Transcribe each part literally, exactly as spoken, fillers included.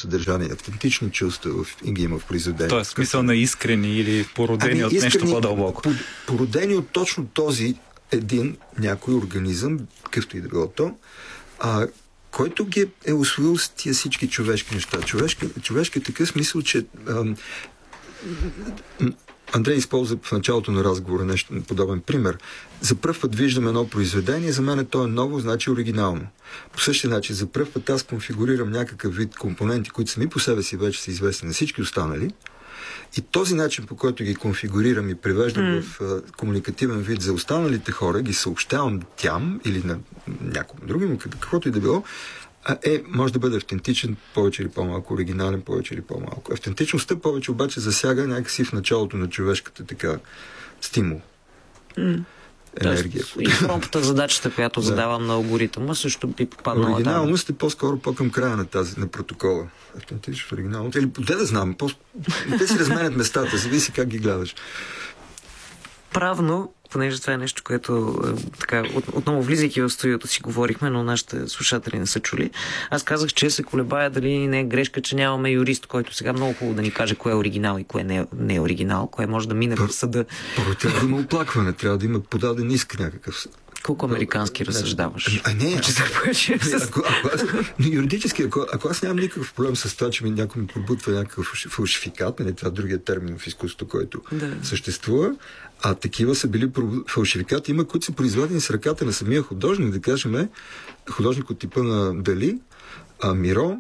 съдържание, автентично чувство в, ги има в произведението. Тоест, смисъл на искрени или породени ами, от искрени, нещо по-дълбоко. Породени от точно този един някой организъм, какъвто и да било то, а, който ги е усвоил с тия всички човешки неща. Човешки, човешки е такъв смисъл, че ам, Андрей използва в началото на разговора нещо подобен пример. За пръв път виждам едно произведение, за мен то е ново, значи оригинално. По същия начин, за пръв път аз конфигурирам някакъв вид компоненти, които сами по себе си вече са известни на всички останали. И този начин, по който ги конфигурирам и превеждам mm. в а, комуникативен вид за останалите хора, ги съобщавам тям или на някому другим, каквото и да било, е, може да бъде автентичен, повече или по-малко, оригинален, повече или по-малко. Автентичността повече обаче засяга някакси в началото на човешката така стимул. Mm. Енергия. И промпта задачата, която да. задавам на алгоритъма, също би попаднала. Оригиналност е по-скоро по-към края на тази, на протокола. Автентичност, оригиналност. Или поде да знам, по... те си разменят местата, зависи как ги гледаш. Правно, понеже това е нещо, което така, от, отново влизайки в студиото си говорихме, но нашите слушатели не са чули. Аз казах, че се колебая дали не е грешка, че нямаме юрист, който сега много хубаво да ни каже кое е оригинал и кое не е, не е оригинал, кое може да мине в съда. Първо трябва да има оплакване, трябва да има подаден иск някакъв. Колко американски разсъждаваш? А, не, аз, ако, ако аз, юридически, ако, ако аз нямам никакъв проблем с това, че ми някой ми пробутва някакъв фалшификат, не това другия термин в изкуството, който да. съществува, а такива са били фалшификати, има, които са произведени с ръката на самия художник, да кажем, художник от типа на Дали, а, Миро,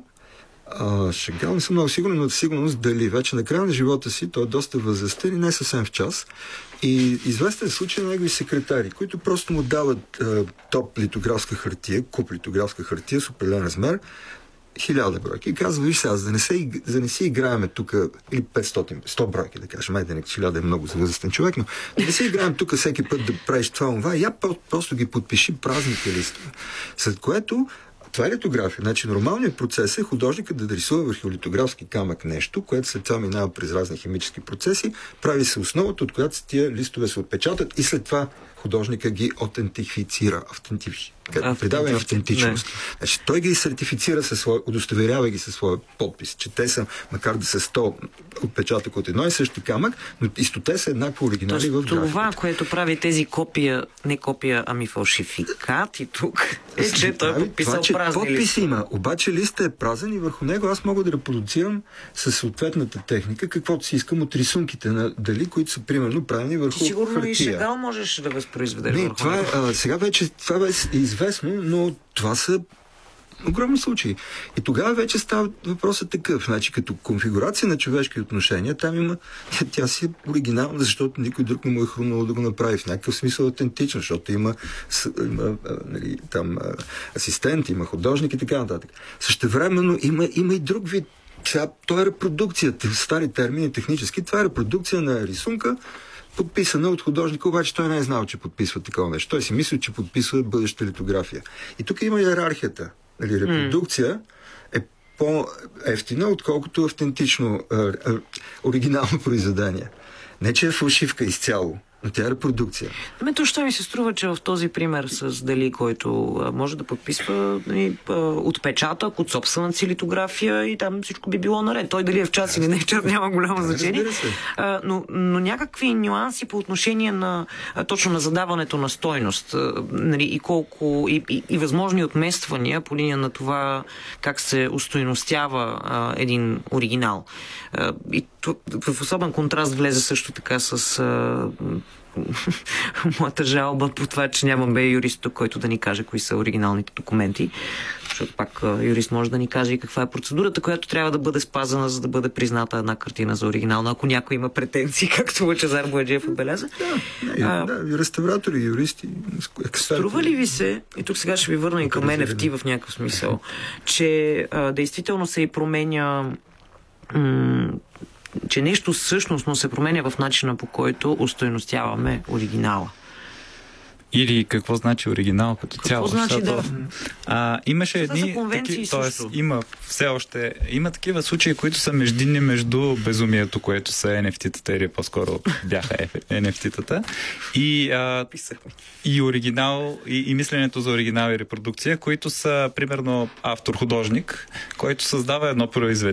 а, Шагал, не съм много сигурен, но сигурност Дали. Вече на края на живота си, той е доста възрастен и не съвсем в час. И известен случай на негови секретари, които просто му дават а, топ литографска хартия, куп литографска хартия с определен размер, хиляда бройки. И казва, виж сега, за да не, се, за да не си играеме тук, или петстотин, сто бройки, да кажем, айде, хиляда е много за възрастен човек, но да не си играем тук всеки път да правиш това, това, я просто ги подпиши празните листове. След което това е литография. Значи нормалният процес е художникът да рисува върху литографски камък нещо, което след това минава през разни химически процеси, прави се основата, от която тия листове се отпечатат и след това художника ги аутентифицира, автентифицира. Придава им автентичност. Значи, той ги сертифицира със своя, удостоверява ги със своя подпис, че те са, макар да са сто отпечатък от едно и същи камък, но и стоте са еднакво оригинали в графиката. Това, което прави тези копия, не копия, ами фалшификат и тук е, че той е подписал това, празни подпис листи. Има, обаче листът е празен и върху него аз мога да репродуцирам със съответната техника, каквото си искам от рисунките на Дали, които са примерно правени върху хартия. Сигурно и Шагал можеш да възпроизведеш не, върху това е, а, сега вече това е известно, но това са огромни случаи. И тогава вече става въпросът такъв. Значи, като конфигурация на човешки отношения, там има, тя, тя си е оригинална, защото никой друг не му е хрумнало да го направи. В някакъв смисъл аутентично, защото има, има нали, там асистент, има художник и така нататък. Същевременно има, има и друг вид. Сега, това е репродукцията. В стари термини технически, това е репродукция на рисунка, подписана от художника, обаче той не е знал, че подписва такова нещо. Той си мисли, че подписва бъдеща литография. И тук има иерархията. Нали, репродукция е по-ефтина, отколкото автентично а, а, оригинално произведение. Не, че е фалшивка изцяло, но тя е репродукция. Ме то ще ми се струва, че в този пример с Дали, който а, може да подписва нали, а, отпечатък от собствената си литография и там всичко би било наред. Той дали е в час или не е в час, няма голямо значение. А, но, но някакви нюанси по отношение на а, точно на задаването на стойност а, нали, и колко и, и, и възможни отмествания по линия на това как се устойностява а, един оригинал. А, и в особен контраст влезе също така с а, моята жалба по това, че нямаме юрист тук, който да ни каже кои са оригиналните документи. Защото пак юрист може да ни каже и каква е процедурата, която трябва да бъде спазана, за да бъде призната една картина за оригинална, ако някой има претенции, както Лъчезар Бояджиев отбеляза. Да, а, да, реставратори, юристи, експерти. Струва ли ви се, и тук сега ще ви върна и към Ен Еф Ти в някакъв смисъл, че а, действително се и променя м- че нещо същностно се променя в начина, по който устойностяваме оригинала. Или какво значи оригинал като какво цяло? Значи, защото, да. а, имаше едни таки, т.е. има все още има такива случаи, които са междинни между безумието, което са Ен Еф Ти-тата или по-скоро бяха Ен Еф Ти-тата и, а, и оригинал и, и мисленето за оригинал и репродукция, които са примерно автор-художник, който създава едно произведение